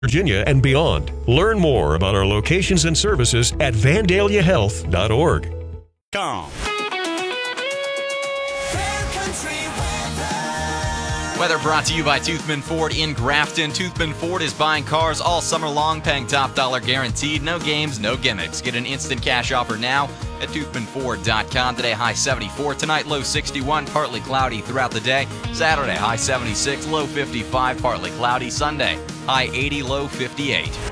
Virginia and beyond. Learn more about our locations and services at vandaliahealth.org. Weather brought to you by Toothman Ford in Grafton. Toothman Ford is buying cars all summer long, paying top dollar guaranteed. No games, no gimmicks. Get an instant cash offer now at ToothmanFord.com. Today, high 74. Tonight, low 61. Partly cloudy throughout the day. Saturday, high 76. Low 55. Partly cloudy. Sunday, high 80. Low 58.